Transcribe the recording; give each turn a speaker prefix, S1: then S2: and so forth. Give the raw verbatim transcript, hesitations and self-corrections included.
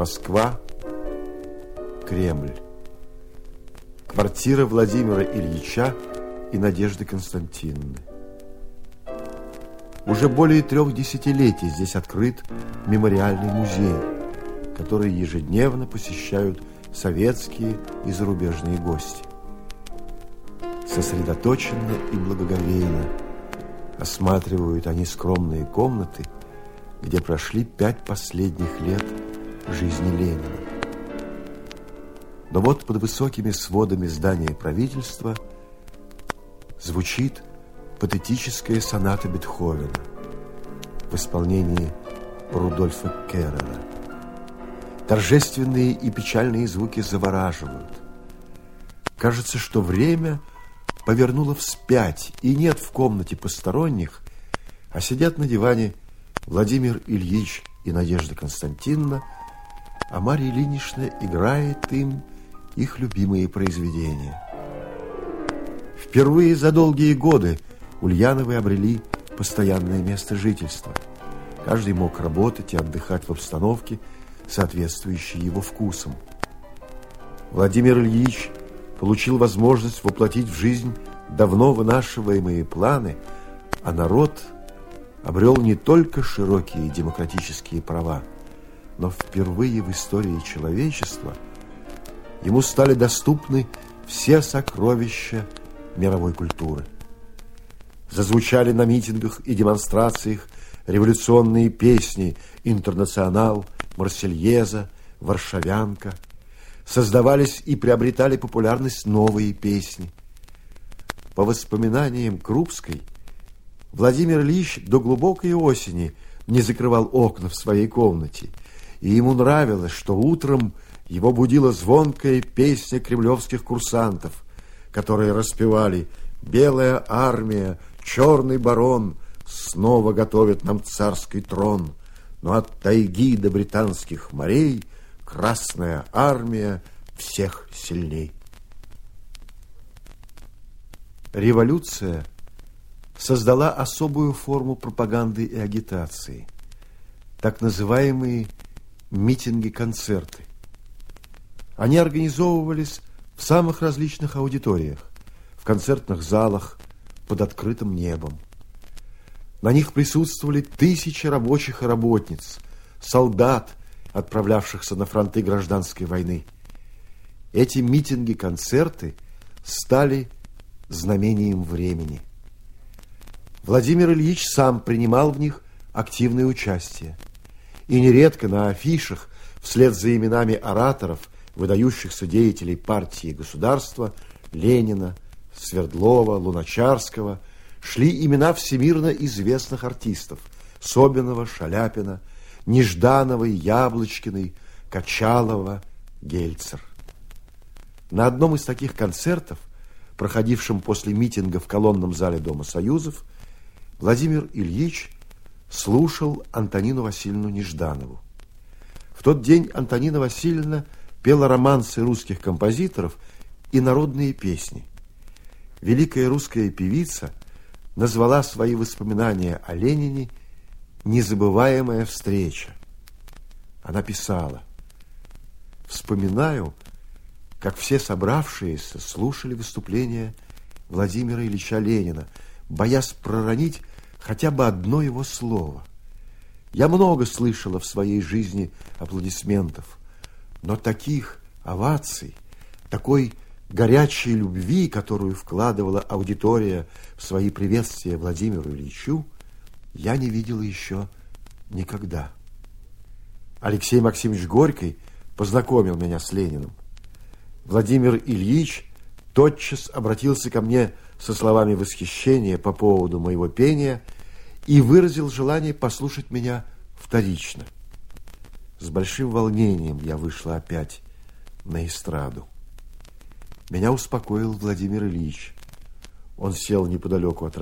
S1: Москва, Кремль. Квартира Владимира Ильича и Надежды Константиновны. Уже более трех десятилетий здесь открыт мемориальный музей, который ежедневно посещают советские и зарубежные гости. Сосредоточенно и благоговейно осматривают они скромные комнаты, где прошли пять последних лет жизни Ленина. Но вот под высокими сводами здания правительства звучит патетическая соната Бетховена в исполнении Рудольфа Керрера. Торжественные и печальные звуки завораживают. Кажется, что время повернуло вспять, и нет в комнате посторонних, а сидят на диване Владимир Ильич и Надежда Константиновна, а Марья Ильинична играет им их любимые произведения. Впервые за долгие годы Ульяновы обрели постоянное место жительства. Каждый мог работать и отдыхать в обстановке, соответствующей его вкусам. Владимир Ильич получил возможность воплотить в жизнь давно вынашиваемые планы, а народ обрел не только широкие демократические права, но впервые в истории человечества ему стали доступны все сокровища мировой культуры. Зазвучали на митингах и демонстрациях революционные песни «Интернационал», «Марсельеза», «Варшавянка». Создавались и приобретали популярность новые песни. По воспоминаниям Крупской, Владимир Ильич до глубокой осени не закрывал окна в своей комнате, и ему нравилось, что утром его будила звонкая песня кремлевских курсантов, которые распевали «Белая армия, черный барон снова готовит нам царский трон, но от тайги до британских морей Красная армия всех сильней». Революция создала особую форму пропаганды и агитации, так называемые митинги-концерты. Они организовывались в самых различных аудиториях, в концертных залах, под открытым небом. На них присутствовали тысячи рабочих и работниц, солдат, отправлявшихся на фронты гражданской войны. Эти митинги-концерты стали знамением времени. Владимир Ильич сам принимал в них активное участие. И нередко на афишах, вслед за именами ораторов, выдающихся деятелей партии и государства, Ленина, Свердлова, Луначарского, шли имена всемирно известных артистов: Собинова, Шаляпина, Неждановой, Яблочкиной, Качалова, Гельцер. На одном из таких концертов, проходившем после митинга в колонном зале Дома Союзов, Владимир Ильич слушал Антонину Васильевну Нежданову. В тот день Антонина Васильевна пела романсы русских композиторов и народные песни. Великая русская певица назвала свои воспоминания о Ленине «Незабываемая встреча». Она писала: «Вспоминаю, как все собравшиеся слушали выступление Владимира Ильича Ленина, боясь проронить хотя бы одно его слово. Я много слышала в своей жизни аплодисментов, но таких оваций, такой горячей любви, которую вкладывала аудитория в свои приветствия Владимиру Ильичу, я не видела еще никогда». Алексей Максимович Горький познакомил меня с Лениным. Владимир Ильич тотчас обратился ко мне со словами восхищения по поводу моего пения и выразил желание послушать меня вторично. С большим волнением я вышла опять на эстраду. Меня успокоил Владимир Ильич. Он сел неподалеку от